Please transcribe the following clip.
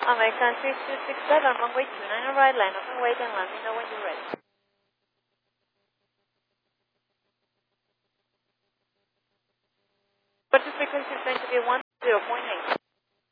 American 6267, runway 29 right, line up and wait and let me know when you're ready. But the frequency is going to be 10.8.